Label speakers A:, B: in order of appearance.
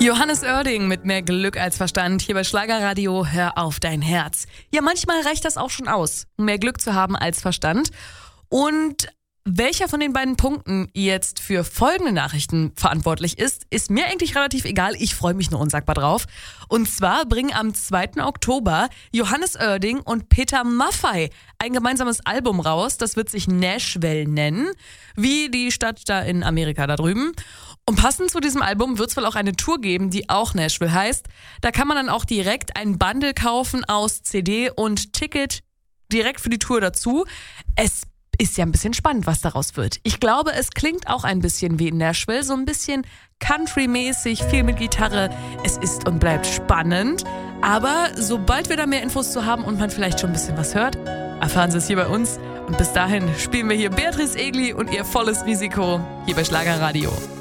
A: Johannes Oerding mit mehr Glück als Verstand hier bei Schlagerradio. Hör auf dein Herz. Ja, manchmal reicht das auch schon aus, mehr Glück zu haben als Verstand. Und welcher von den beiden Punkten jetzt für folgende Nachrichten verantwortlich ist mir eigentlich relativ egal. Ich freue mich nur unsagbar drauf. Und zwar bringen am 2. Oktober Johannes Oerding und Peter Maffay ein gemeinsames Album raus. Das wird sich Nashville nennen, wie die Stadt da in Amerika da drüben. Und passend zu diesem Album wird es wohl auch eine Tour geben, die auch Nashville heißt. Da kann man dann auch direkt ein Bundle kaufen aus CD und Ticket direkt für die Tour dazu. Es ist ja ein bisschen spannend, was daraus wird. Ich glaube, es klingt auch ein bisschen wie in Nashville, so ein bisschen Country-mäßig, viel mit Gitarre. Es ist und bleibt spannend. Aber sobald wir da mehr Infos zu haben und man vielleicht schon ein bisschen was hört, erfahren Sie es hier bei uns. Und bis dahin spielen wir hier Beatrice Egli und ihr volles Risiko hier bei Schlagerradio.